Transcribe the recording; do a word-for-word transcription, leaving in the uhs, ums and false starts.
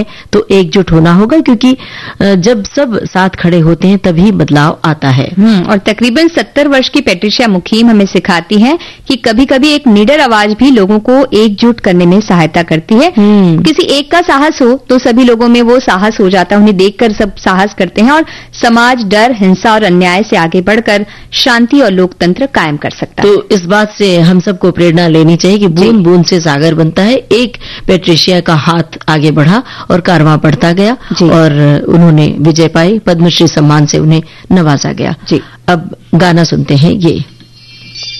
है तो एकजुट होना होगा, क्योंकि जब सब साथ खड़े होते हैं तभी बदलाव आता है। और तकरीबन सत्तर वर्ष की पैट्रिशिया मुकीम हमें सिखाती हैं कि कभी कभी एक निडर आवाज भी लोगों को एकजुट करने में सहायता करती है। किसी एक का साहस हो तो सभी लोगों में वो साहस हो जाता है, उन्हें देखकर सब साहस करते हैं और समाज डर, हिंसा और अन्याय से आगे बढ़कर शांति और लोकतंत्र कायम कर सकता है। तो इस बात से हम सबको प्रेरणा लेनी चाहिए कि बूंद बूंद से सागर बनता है। एक पैट्रिशिया का हाथ आगे बढ़ा और कारवां बढ़ता गया और उन्होंने विजय पाई, पद्मश्री सम्मान से उन्हें नवाजा गया। जी, अब गाना सुनते हैं ये।